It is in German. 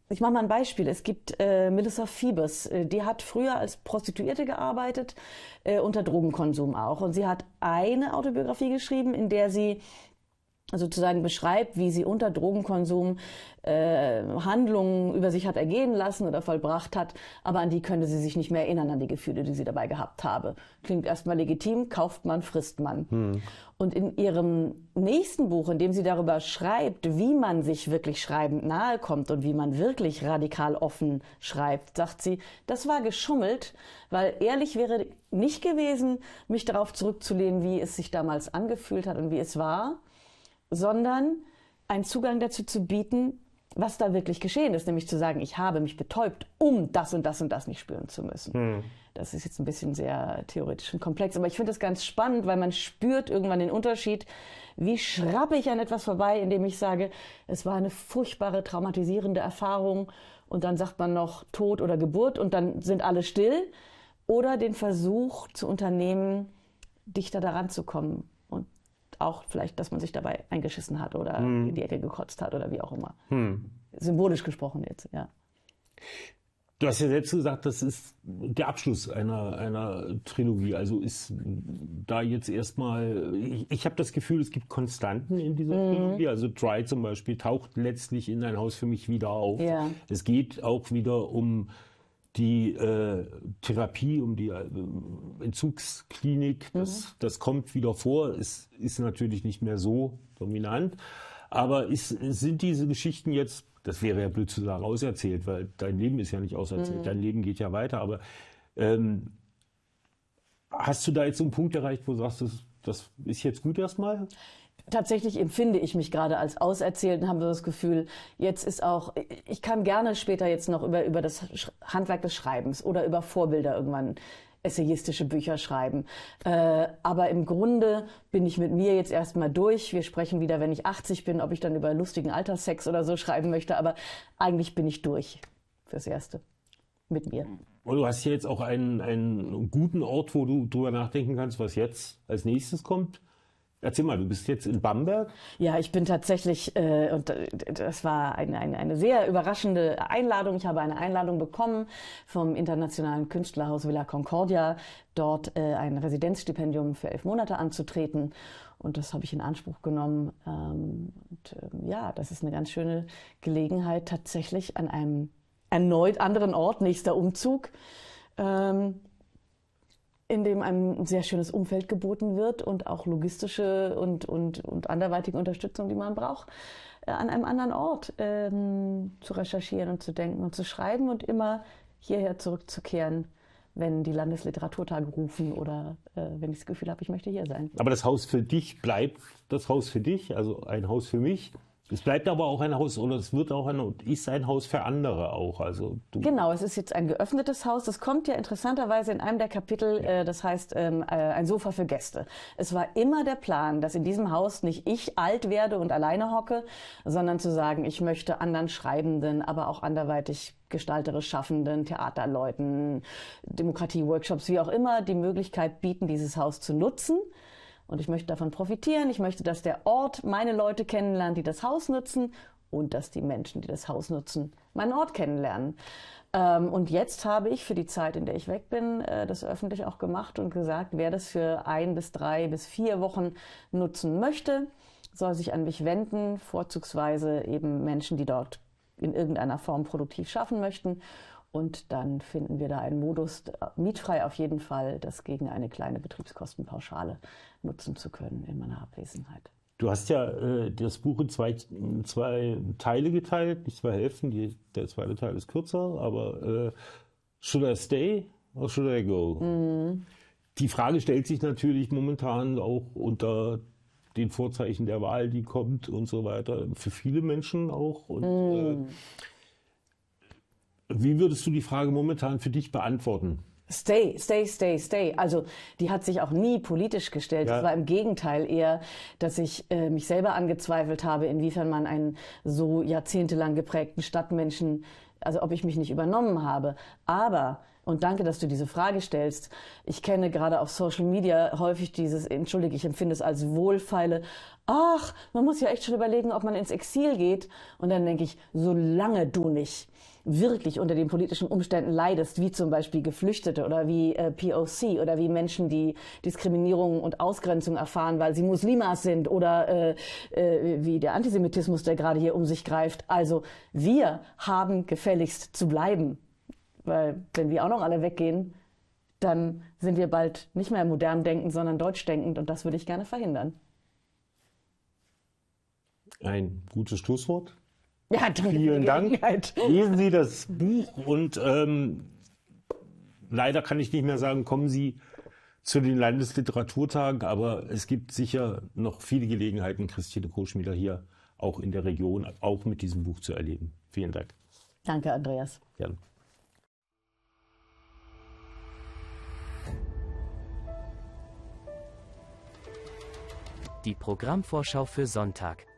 Ich mache mal ein Beispiel. Es gibt Melissa Phoebus, die hat früher als Prostituierte gearbeitet, unter Drogenkonsum auch. Und sie hat eine Autobiografie geschrieben, in der sie sozusagen beschreibt, wie sie unter Drogenkonsum Handlungen über sich hat ergehen lassen oder vollbracht hat, aber an die könnte sie sich nicht mehr erinnern, an die Gefühle, die sie dabei gehabt habe. Klingt erstmal legitim, kauft man, frisst man. Und in ihrem nächsten Buch, in dem sie darüber schreibt, wie man sich wirklich schreibend nahe kommt und wie man wirklich radikal offen schreibt, sagt sie, das war geschummelt, weil ehrlich wäre nicht gewesen, mich darauf zurückzulehnen, wie es sich damals angefühlt hat und wie es war, sondern einen Zugang dazu zu bieten, was da wirklich geschehen ist, nämlich zu sagen, ich habe mich betäubt, um das und das und das nicht spüren zu müssen. Das ist jetzt ein bisschen sehr theoretisch und komplex, aber ich finde das ganz spannend, weil man spürt irgendwann den Unterschied, wie schrappe ich an etwas vorbei, indem ich sage, es war eine furchtbare, traumatisierende Erfahrung und dann sagt man noch Tod oder Geburt und dann sind alle still, oder den Versuch zu unternehmen, dichter daran zu kommen. Auch vielleicht, dass man sich dabei eingeschissen hat oder in die Ecke gekotzt hat oder wie auch immer. Symbolisch gesprochen jetzt, ja. Du hast ja selbst gesagt, das ist der Abschluss einer Trilogie. Also ist da jetzt erstmal, ich habe das Gefühl, es gibt Konstanten in dieser Trilogie. Also Dry zum Beispiel taucht letztlich in Ein Haus für mich wieder auf. Ja. Es geht auch wieder um die Therapie, um die Entzugsklinik, das kommt wieder vor. Es ist natürlich nicht mehr so dominant. Aber sind diese Geschichten jetzt, das wäre ja blöd zu sagen, auserzählt, weil dein Leben ist ja nicht auserzählt, dein Leben geht ja weiter. Aber hast du da jetzt so einen Punkt erreicht, wo du sagst, das ist jetzt gut erstmal? Tatsächlich empfinde ich mich gerade als auserzählt und habe das Gefühl, jetzt ist auch, ich kann gerne später jetzt noch über das Handwerk des Schreibens oder über Vorbilder irgendwann essayistische Bücher schreiben. Aber im Grunde bin ich mit mir jetzt erstmal durch. Wir sprechen wieder, wenn ich 80 bin, ob ich dann über lustigen Alterssex oder so schreiben möchte. Aber eigentlich bin ich durch fürs Erste mit mir. Und du hast hier jetzt auch einen guten Ort, wo du drüber nachdenken kannst, was jetzt als nächstes kommt. Erzähl mal, du bist jetzt in Bamberg? Ja, ich bin tatsächlich, und das war eine sehr überraschende Einladung. Ich habe eine Einladung bekommen vom Internationalen Künstlerhaus Villa Concordia, dort ein Residenzstipendium für 11 Monate anzutreten. Und das habe ich in Anspruch genommen. Ja, das ist eine ganz schöne Gelegenheit, tatsächlich an einem erneut anderen Ort, nächster Umzug, in dem ein sehr schönes Umfeld geboten wird und auch logistische und anderweitige Unterstützung, die man braucht, an einem anderen Ort zu recherchieren und zu denken und zu schreiben und immer hierher zurückzukehren, wenn die Landesliteraturtage rufen oder wenn ich das Gefühl habe, ich möchte hier sein. Aber das Haus für dich bleibt das Haus für dich, also ein Haus für mich. Es bleibt aber auch ein Haus, oder es wird auch ist ein Haus für andere auch. Also genau, es ist jetzt ein geöffnetes Haus. Das kommt ja interessanterweise in einem der Kapitel, das heißt ein Sofa für Gäste. Es war immer der Plan, dass in diesem Haus nicht ich alt werde und alleine hocke, sondern zu sagen, ich möchte anderen Schreibenden, aber auch anderweitig gestalterisch Schaffenden, Theaterleuten, Demokratie-Workshops, wie auch immer, die Möglichkeit bieten, dieses Haus zu nutzen. Und ich möchte davon profitieren. Ich möchte, dass der Ort meine Leute kennenlernt, die das Haus nutzen, und dass die Menschen, die das Haus nutzen, meinen Ort kennenlernen. Und jetzt habe ich für die Zeit, in der ich weg bin, das öffentlich auch gemacht und gesagt, wer das für 1 bis 3 bis 4 Wochen nutzen möchte, soll sich an mich wenden, vorzugsweise eben Menschen, die dort in irgendeiner Form produktiv schaffen möchten. Und dann finden wir da einen Modus, mietfrei auf jeden Fall, das gegen eine kleine Betriebskostenpauschale nutzen zu können in meiner Abwesenheit. Du hast ja das Buch in zwei Teile geteilt, nicht 2 Hälften. Der zweite Teil ist kürzer, aber should I stay or should I go? Die Frage stellt sich natürlich momentan auch unter den Vorzeichen der Wahl, die kommt und so weiter, für viele Menschen auch. Und wie würdest du die Frage momentan für dich beantworten? Stay, stay, stay, stay. Also die hat sich auch nie politisch gestellt. Ja. Es war im Gegenteil eher, dass ich mich selber angezweifelt habe, inwiefern man einen so jahrzehntelang geprägten Stadtmenschen, also ob ich mich nicht übernommen habe. Aber, und danke, dass du diese Frage stellst, ich kenne gerade auf Social Media häufig dieses, entschuldige, ich empfinde es als wohlfeile, ach, man muss ja echt schon überlegen, ob man ins Exil geht. Und dann denke ich, solange du nicht wirklich unter den politischen Umständen leidest, wie zum Beispiel Geflüchtete oder wie POC oder wie Menschen, die Diskriminierung und Ausgrenzung erfahren, weil sie Muslimas sind oder wie der Antisemitismus, der gerade hier um sich greift. Also wir haben gefälligst zu bleiben, weil wenn wir auch noch alle weggehen, dann sind wir bald nicht mehr modern denkend, sondern deutsch denkend und das würde ich gerne verhindern. Ein gutes Schlusswort. Ja, danke. Vielen Dank. Lesen Sie das Buch und leider kann ich nicht mehr sagen, kommen Sie zu den Landesliteraturtagen, aber es gibt sicher noch viele Gelegenheiten, Christine Koschmieder hier auch in der Region, auch mit diesem Buch zu erleben. Vielen Dank. Danke, Andreas. Gerne. Die Programmvorschau für Sonntag,